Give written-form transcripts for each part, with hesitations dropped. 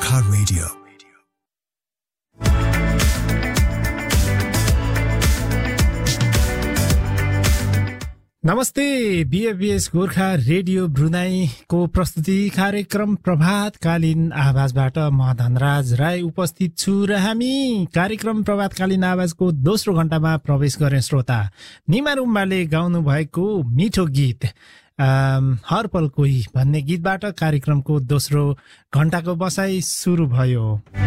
Gorkha radio. नमस्ते, बीएफबीएस Gorkha radio ब्रुनाईको प्रस्तुति कार्यक्रम प्रभातकालीन आवाजबाट म धनराज राई उपस्थित छु र हामी कार्यक्रम प्रभातकालीन आवाजको दोस्रो घण्टामा प्रवेश गरे। श्रोता निमा रुम्बाले गाउनु भएको मिठो गीत हर पल कोही भन्ने गीतबाट कार्यक्रमको दोस्रो घण्टाको बसाई सुरु भयो।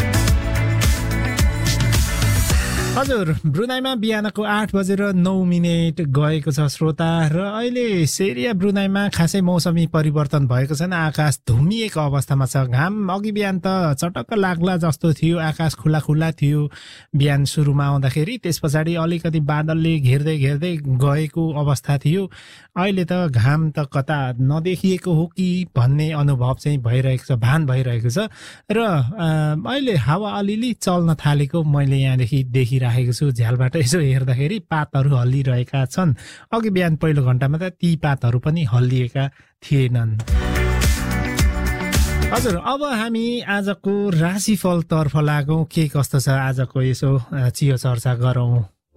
हजुर, ब्रुनाईमा बिहानको 8:09 गएको छ श्रोता, र अहिले सेरिया ब्रुनाईमा खासै मौसमी परिवर्तन भएको छैन। आकाश धुम्मिएको अवस्थामा छ। घाम अघि बिहान त चटक्क लाग्ला जस्तो थियो, आकाश खुला खुला थियो बिहान सुरुमा आउँदाखेरि। त्यस पछाडि अलिकति बादलले घेर्दै घेर्दै गएको अवस्था थियो। अहिले त घाम त कता नदेखिएको हो कि भन्ने अनुभव चाहिँ भइरहेको छ, भान भइरहेको छ। र अहिले हावा अलिअलि चल्न थालेको मैले यहाँदेखि देखिरहेको छु। झ्यालबाट यसो हेर्दाखेरि पातहरू हल्लिरहेका छन्। अघि बिहान पहिलो घण्टामा त ती पातहरू पनि हल्लिएका थिएनन्। हजुर, अब हामी आजको राशिफलतर्फ लागौँ। के कस्तो छ आजको यसो चियो चर्चा गरौँ।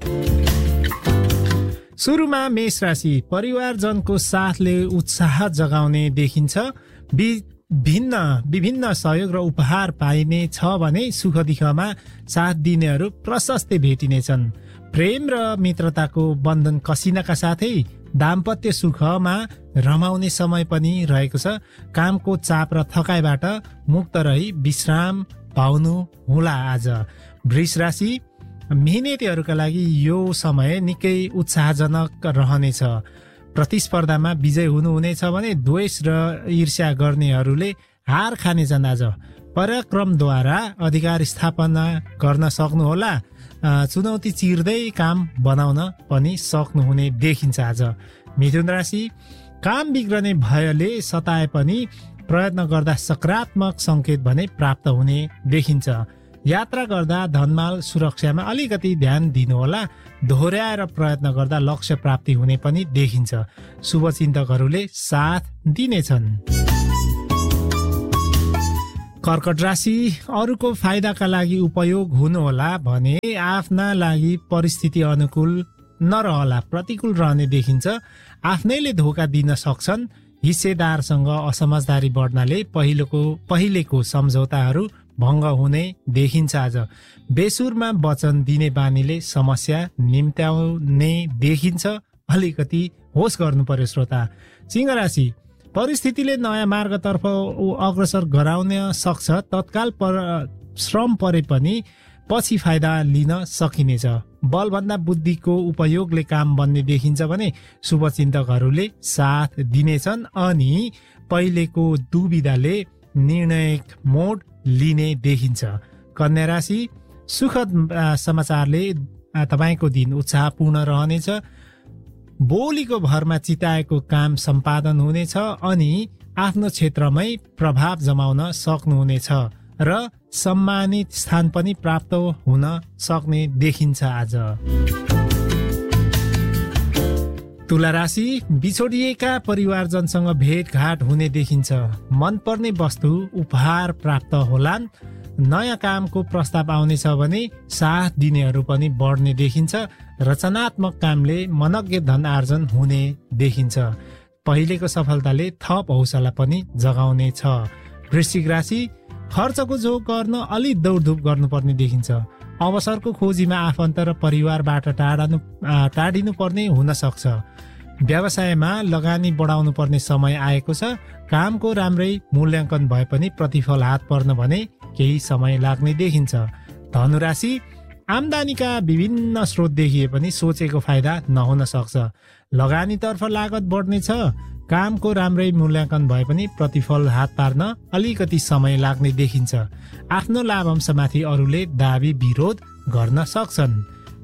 सुरुमा मेष राशि। परिवारजनको साथले उत्साह जगाउने देखिन्छ। विभिन्न सहयोग र उपहार पाइने छ भने सुख दुःखमा साथ दिनेहरू प्रशस्तै भेटिनेछन्। प्रेम र मित्रताको बन्धन कसिनका साथै दाम्पत्य सुखमा रमाउने समय पनि रहेको छ। कामको चाप र थकाइबाट मुक्त रही विश्राम पाउनु होला आज। वृष राशि। मेहनतीहरूका लागि यो समय निकै उत्साहजनक रहनेछ। प्रतिस्पर्धामा विजय हुनुहुनेछ भने द्वेष र ईर्ष्या गर्नेहरूले हार खानेछन् आज। पराक्रमद्वारा अधिकार स्थापना गर्न सक्नुहोला। चुनौती चिर्दै काम बनाउन पनि सक्नुहुने देखिन्छ आज। मिथुन राशि। काम बिग्रने भयले सताए पनि प्रयत्न गर्दा सकारात्मक सङ्केत भने प्राप्त हुने देखिन्छ। यात्रा गर्दा धनमाल सुरक्षामा अलिकति ध्यान दिनुहोला। दोहोऱ्याएर प्रयत्न गर्दा लक्ष्य प्राप्ति हुने पनि देखिन्छ। शुभचिन्तकहरूले साथ दिनेछन्। कर्कट राशि। अरूको फाइदाका लागि उपयोग हुनुहोला भने आफ्ना लागि परिस्थिति अनुकूल नरहला, प्रतिकूल रहने देखिन्छ। आफ्नैले धोका दिन सक्छन्। हिस्सेदारसँग असमझदारी बढ्नाले पहिलेको सम्झौताहरू भङ्ग हुने देखिन्छ आज। बेसुरमा वचन दिने बानीले समस्या निम्त्याउने देखिन्छ। अलिकति होस गर्नु पर्यो श्रोता। सिंह राशि। परिस्थितिले नयाँ मार्गतर्फ अग्रसर गराउन सक्छ। तत्काल श्रम परे पनि पछि फाइदा लिन सकिनेछ। बलभन्दा बुद्धिको उपयोगले काम बन्ने देखिन्छ भने शुभचिन्तकहरूले साथ दिनेछन्। अनि पहिलेको दुविधाले निर्णायक मोड लिने देखिन्छ। कन्या राशि। सुखद समाचारले तपाईँको दिन उत्साहपूर्ण रहनेछ। बोलीको भरमा चिताएको काम सम्पादन हुनेछ अनि आफ्नो क्षेत्रमै प्रभाव जमाउन सक्नुहुनेछ र सम्मानित स्थान पनि प्राप्त हुन सक्ने देखिन्छ आज। तुला राशि। बिछोडिएका परिवारजनसँग भेटघाट हुने देखिन्छ। मनपर्ने वस्तु उपहार प्राप्त होलान्। नयाँ कामको प्रस्ताव आउनेछ भने साथ दिनेहरू पनि बढ्ने देखिन्छ। रचनात्मक कामले मनज्ञ धन आर्जन हुने देखिन्छ। पहिलेको सफलताले थप हौसला पनि जगाउने छ। वृश्चिक राशि। खर्चको जोग गर्न अलि दौडधुप गर्नुपर्ने देखिन्छ। अवसरको खोजीमा आफन्त र परिवारबाट टाढिनु पर्ने हुन सक्छ। व्यवसायमा लगानी बढाउनु पर्ने समय आएको छ। कामको राम्रै मूल्याङ्कन भए पनि प्रतिफल हात पर्न भने केही समय लाग्ने देखिन्छ। धनुराशि। आम्दानीका विभिन्न स्रोत देखिए पनि सोचेको फाइदा नहुन सक्छ। लगानीतर्फ लागत बढ्नेछ। कामको राम्रै मूल्याङ्कन भए पनि प्रतिफल हात पार्न अलिकति समय लाग्ने देखिन्छ। आफ्नो लाभांशमाथि अरूले दाबी विरोध गर्न सक्छन्।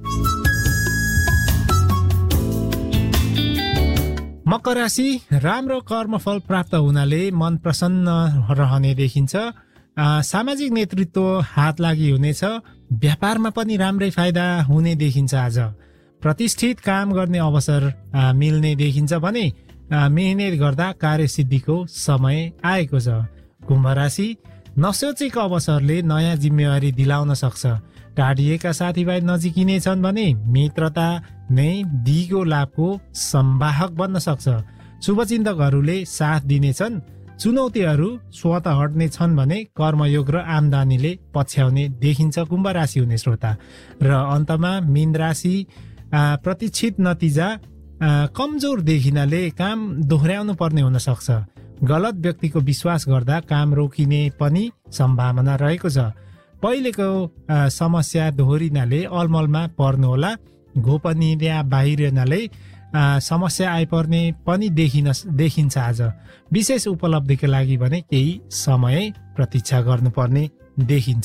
मकर राशि। राम्रो कर्मफल प्राप्त हुनाले मन प्रसन्न रहने देखिन्छ। सामाजिक नेतृत्व हात लागि हुनेछ। व्यापारमा पनि राम्रै फाइदा हुने देखिन्छ आज। प्रतिष्ठित काम गर्ने अवसर मिल्ने देखिन्छ भने मेहनत गर्दा कार्यसिद्धिको समय आएको छ। कुम्भ राशि। नसोचेको अवसरले नयाँ जिम्मेवारी दिलाउन सक्छ। टाढिएका साथीभाइ नजिकिने छन् भने मित्रता नै दिगो लाभको संवाहक बन्न सक्छ। शुभचिन्तकहरूले साथ दिनेछन्। चुनौतीहरू स्वत हट्ने छन् भने कर्मयोग र आम्दानीले पछ्याउने देखिन्छ कुम्भ राशि हुने श्रोता। र अन्तमा मीन राशि प्रतीक्षित नतिजा कमजोर देखिनाले काम दोहोर्याउनु पर्ने हुन सक्छ। गलत व्यक्तिको विश्वास गर्दा काम रोकिने पनि सम्भावना रहेको छ। पहिलेको समस्या दोहोरिनाले अलमलमा पर्नुहोला। गोपनीयता बाहिरिनाले समस्या आइपर्ने पनि देखिन्छ। आज विशेष उपलब्धिका लागि भने केही समय प्रतीक्षा गर्नुपर्ने देखिन्छ।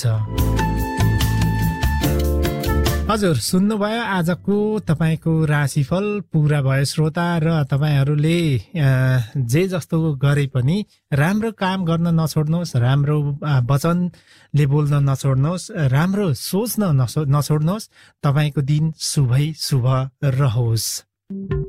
हजुर, सुन्नुभयो आजको तपाईँको राशिफल पुरा भयो श्रोता। र तपाईँहरूले जे जस्तो गरे पनि राम्रो काम गर्न नछोड्नुहोस्, राम्रो वचनले बोल्न नछोड्नुहोस्, राम्रो सोच्न नछोड्नुहोस्। तपाईँको दिन शुभै शुभ रहोस्।